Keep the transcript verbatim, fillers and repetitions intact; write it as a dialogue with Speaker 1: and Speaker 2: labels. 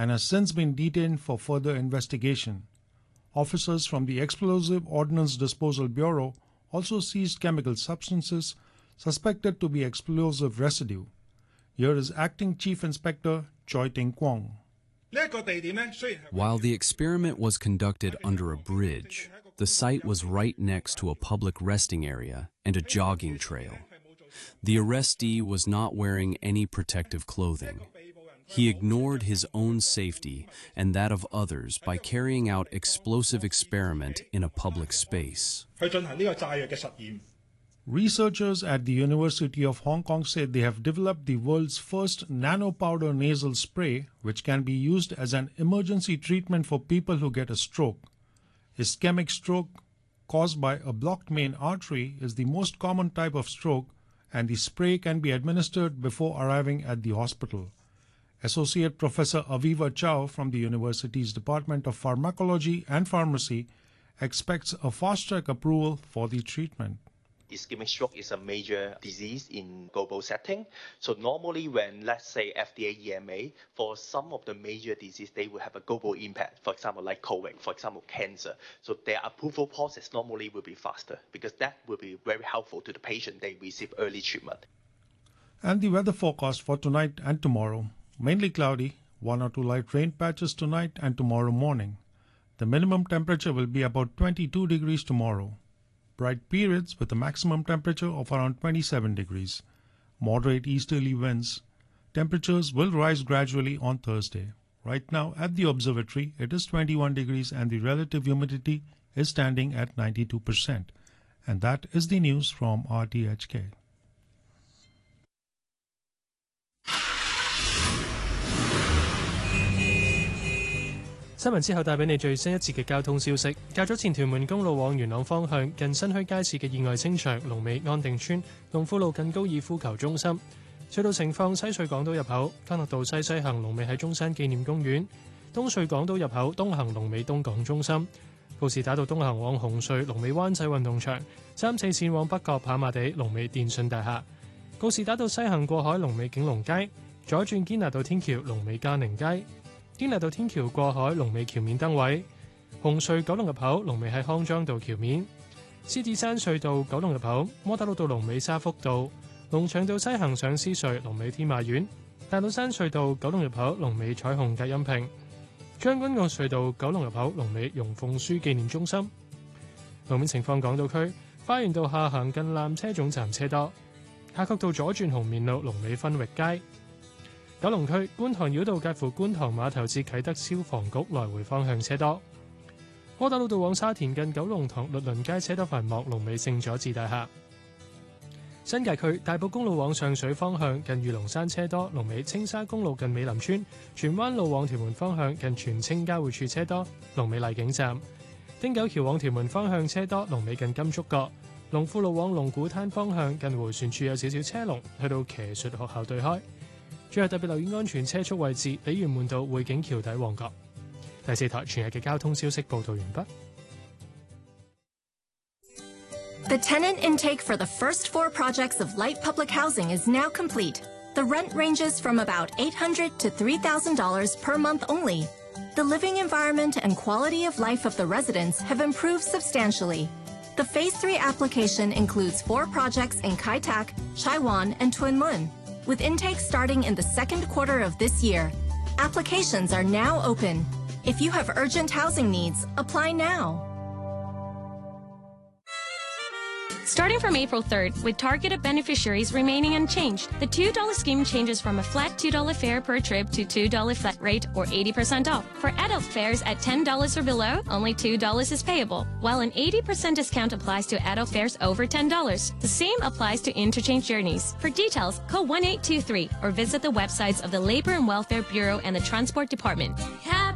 Speaker 1: and has since been detained for further investigation. Officers from the Explosive Ordnance Disposal Bureau also seized chemical substances suspected to be explosive residue. Here is Acting Chief Inspector Choi Ting Kwong.
Speaker 2: While the experiment was conducted under a bridge, the site was right next to a public resting area and a jogging trail. The arrestee was not wearing any protective clothing. He ignored his own safety and that of others by carrying out explosive experiment in a public space.
Speaker 1: Researchers at the University of Hong Kong said they have developed the world's first nanopowder nasal spray, which can be used as an emergency treatment for people who get a stroke. Ischemic stroke caused by a blocked main artery is the most common type of stroke, and the spray can be administered before arriving at the hospital. Associate Professor Aviva Chow from the university's Department of Pharmacology and Pharmacy expects a fast-track approval for the treatment.
Speaker 3: Ischemic stroke is a major disease in global setting. So normally when, let's say, F D A, E M A, for some of the major disease, they will have a global impact, for example, like COVID, for example, cancer. So their approval process normally will be faster because that will be very helpful to the patient. They receive early treatment.
Speaker 1: And the weather forecast for tonight and tomorrow. Mainly cloudy, one or two light rain patches tonight and tomorrow morning. The minimum temperature will be about twenty-two degrees tomorrow. Bright periods with a maximum temperature of around twenty-seven degrees. Moderate easterly winds. Temperatures will rise gradually on Thursday. Right now at the observatory, it is twenty-one degrees and the relative humidity is standing at ninety-two percent. And that is the news from R T H K.
Speaker 4: 新聞之後帶俾你最新一節嘅交通消息。較早前屯門公路往元朗方向近新墟街市嘅意外清場，龍尾安定村、龍富路近高爾夫球中心。隧道情況：西隧港島入口干諾道西西行龍尾喺中山紀念公園；東隧港島入口東行龍尾東港中心；告士打道東行往紅隧龍尾灣仔運動場；三四線往北角跑馬地龍尾電訊大廈；告士打道西行過海龍尾景隆街；左轉堅拿道天橋龍尾嘉寧街。 堅拿道天橋過海，龍尾橋面燈位；紅隧九龍入口，龍尾喺康莊道橋面；獅子山隧道九龍入口，窩打老道龍尾沙福道；龍翔道西行上獅隧，龍尾天馬苑；大老山隧道九龍入口，龍尾彩虹隔音屏；將軍澳隧道九龍入口，龍尾容鳳書紀念中心。路面情況：港島區花園道下行近纜車總站車多；夏慤道左轉紅棉路，龍尾分域街。 九龍區觀塘繞道介乎觀塘碼頭至啟德消防局來回方向車多；窩打老道往沙田近九龍塘律倫街車多繁忙，龍尾聖佐治大廈。新界區大埔公路往上水方向近御龍山車多，龍尾青沙公路近美林村；荃灣路往屯門方向近荃青交匯處車多，龍尾荔景站；汀九橋往屯門方向車多，龍尾近金竹角；龍富路往龍鼓灘方向近迴旋處有少少車龍，去到騎術學校對開。 最後特別留意安全車速位置，鯉魚門道匯景橋底旺角。第四台全日嘅交通消息報導完畢。
Speaker 5: The tenant intake for the first four projects of light public housing is now complete. The rent ranges from about eight hundred dollars to three thousand dollars per month only. The living environment and quality of life of the residents have improved substantially. The Phase three application includes four projects in Kai Tak, Chai Wan, and Tuen Mun, with intake starting in the second quarter of this year. Applications are now open. If you have urgent housing needs, apply now.
Speaker 6: Starting from April third, with targeted beneficiaries remaining unchanged, the two dollar scheme changes from a flat two dollar fare per trip to two dollar flat rate or eighty percent off. For adult fares at ten dollars or below, only two dollars is payable, while an eighty percent discount applies to adult fares over ten dollars. The same applies to interchange journeys. For details, call one eight two three or visit the websites of the Labor and Welfare Bureau and the Transport Department. Happy